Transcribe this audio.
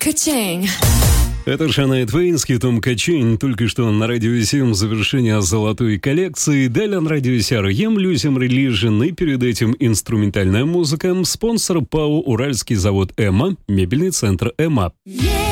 Качень. Это Шанайя Твейн с хитом «Качень». Только что на Радио 7 завершение золотой коллекции. Далее на Радио CRM Люсим Religion. И перед этим инструментальная музыка. Спонсор ПАО «Уральский завод ЭМА», мебельный центр ЭМА.